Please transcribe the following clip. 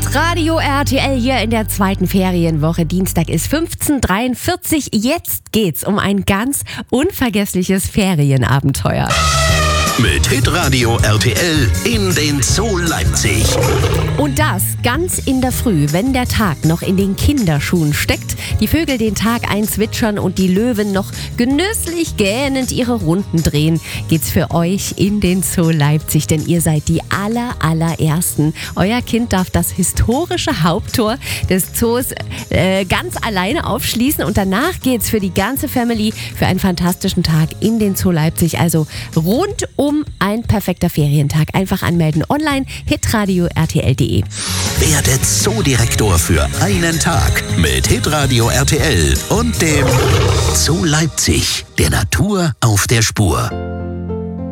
Hitradio RTL hier in der zweiten Ferienwoche. Dienstag ist 15:43 Uhr. Jetzt geht's um ein ganz unvergessliches Ferienabenteuer. Mit Hitradio RTL in den Zoo Leipzig. Und das ganz in der Früh, wenn der Tag noch in den Kinderschuhen steckt, die Vögel den Tag einzwitschern und die Löwen noch genüsslich gähnend ihre Runden drehen, geht's für euch in den Zoo Leipzig, denn ihr seid die allerersten. Euer Kind darf das historische Haupttor des Zoos ganz alleine aufschließen und danach geht's für die ganze Family für einen fantastischen Tag in den Zoo Leipzig. Also rundum ein perfekter Ferientag. Einfach anmelden online, hitradio RTL.de. Werdet Zoodirektor für einen Tag mit Hitradio RTL und dem Zoo Leipzig, der Natur auf der Spur.